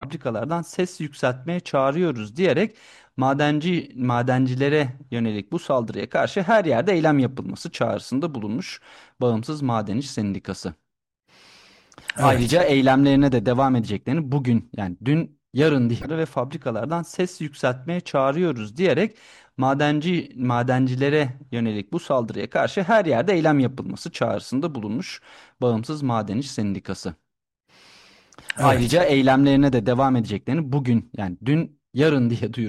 fabrikalardan ses yükseltmeye çağırıyoruz diyerek madencilere yönelik bu saldırıya karşı her yerde eylem yapılması çağrısında bulunmuş Bağımsız Maden İş Sendikası. Ayrıca Evet. eylemlerine de devam edeceklerini bugün yani dün yarın diye ve fabrikalardan ses yükseltmeye çağırıyoruz diyerek madencilere yönelik bu saldırıya karşı her yerde eylem yapılması çağrısında bulunmuş Bağımsız Maden İş Sendikası. Ayrıca Evet. eylemlerine de devam edeceklerini bugün yani dün yarın diye duyurmuş.